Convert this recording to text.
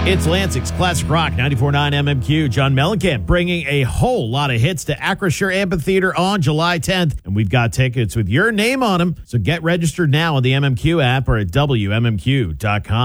It's Lansing's Classic Rock 94.9 MMQ. John Mellencamp bringing a whole lot of hits to Acrisure Amphitheater on July 10th. And we've got tickets with your name on them. So get registered now on the MMQ app or at WMMQ.com.